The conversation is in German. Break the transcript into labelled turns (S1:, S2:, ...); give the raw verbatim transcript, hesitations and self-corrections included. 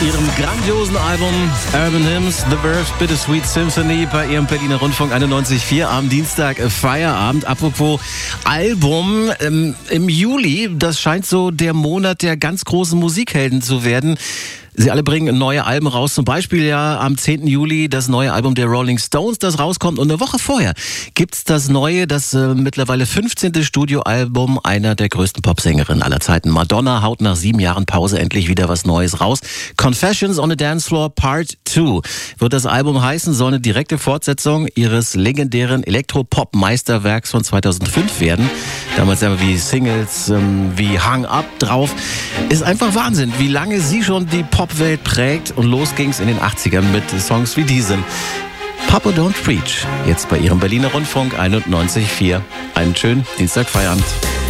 S1: ihrem grandiosen Album Urban Hymns, The Verve Bittersweet Symphony bei ihrem Berliner Rundfunk einundneunzig Komma vier am Dienstag Feierabend. Apropos Album, ähm, im Juli, das scheint so der Monat der ganz großen Musikhelden zu werden. Sie alle bringen neue Alben raus, zum Beispiel ja am zehnten Juli das neue Album der Rolling Stones, das rauskommt. Und eine Woche vorher gibt's das neue, das äh, mittlerweile fünfzehnte Studioalbum einer der größten Popsängerinnen aller Zeiten. Madonna haut nach sieben Jahren Pause endlich wieder was Neues raus. Confessions on a Dance Floor Part zwei wird das Album heißen, soll eine direkte Fortsetzung ihres legendären Elektropop-Meisterwerks von zweitausendfünf werden. Damals aber wie Singles ähm, wie Hung Up drauf. Ist einfach Wahnsinn, wie lange sie schon die Pop Welt prägt, und los ging's in den achtzigern mit Songs wie diesem. Papa Don't Preach, jetzt bei ihrem Berliner Rundfunk einundneunzig Komma vier. Einen schönen Dienstagfeierabend.